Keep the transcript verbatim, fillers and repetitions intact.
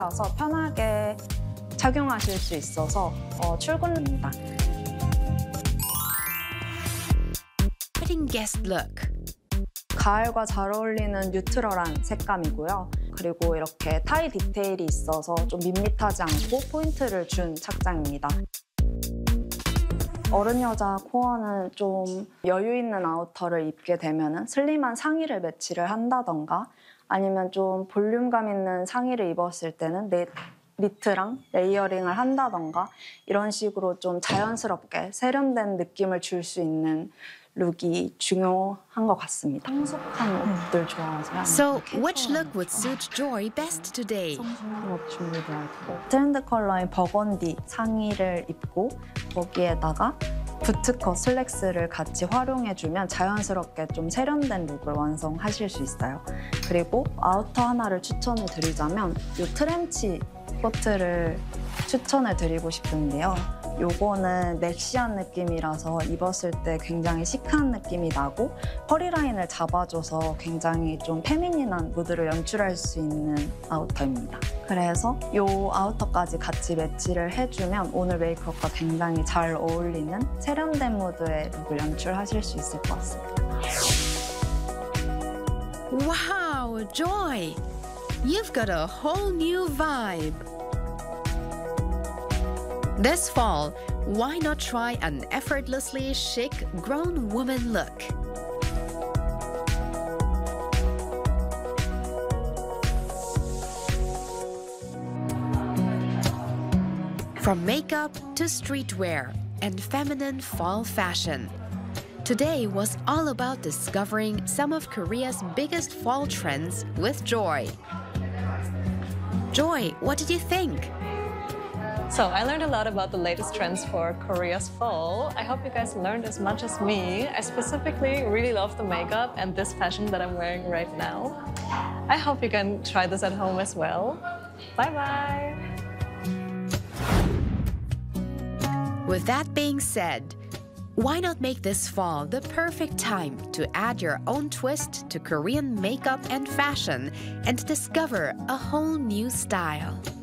라서 편하게 착용하실 수 있어서 어, 출근입니다. Wedding guest look. 가을과 잘 어울리는 뉴트럴한 색감이고요. 그리고 이렇게 타이 디테일이 있어서 좀 밋밋하지 않고 포인트를 준 착장입니다. 어른 여자 코어는 좀 여유 있는 아우터를 입게 되면 슬림한 상의를 매치를 한다던가 아니면 좀 볼륨감 있는 상의를 입었을 때는 네, 니트랑 레이어링을 한다던가 이런 식으로 좀 자연스럽게 세련된 느낌을 줄 수 있는 룩이 중요한 것 같습니다. 성숙한 옷들 좋아하세요? So, which look would suit Joy best today? 트렌드 컬러인 버건디 상의를 입고 거기에다가 부츠컷 슬랙스를 같이 활용해주면 자연스럽게 좀 세련된 룩을 완성하실 수 있어요. 그리고 아우터 하나를 추천을 드리자면 이 트렌치 코트를 추천을 드리고 싶은데요. 요거는 넥시한 느낌이라서 입었을 때 굉장히 시크한 느낌이 나고 허리라인을 잡아줘서 굉장히 좀 페미닌한 무드를 연출할 수 있는 아우터입니다. 그래서 요 아우터까지 같이 매치를 해주면 오늘 메이크업과 굉장히 잘 어울리는 세련된 무드의 룩을 연출하실 수 있을 것 같습니다. Wow, Joy! You've got a whole new vibe. This fall, why not try an effortlessly chic grown woman look? From makeup to streetwear and feminine fall fashion, today was all about discovering some of Korea's biggest fall trends with Joy. Joy, what did you think? So I learned a lot about the latest trends for Korea's fall. I hope you guys learned as much as me. I specifically really love the makeup and this fashion that I'm wearing right now. I hope you can try this at home as well. Bye-bye! With that being said, why not make this fall the perfect time to add your own twist to Korean makeup and fashion and discover a whole new style?